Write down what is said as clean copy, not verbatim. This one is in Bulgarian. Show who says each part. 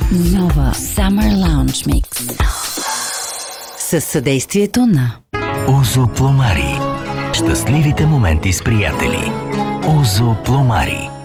Speaker 1: Нова Summer Lounge Mix със съдействието на
Speaker 2: Озо Пломари. Щастливите моменти с приятели. Озо Пломари.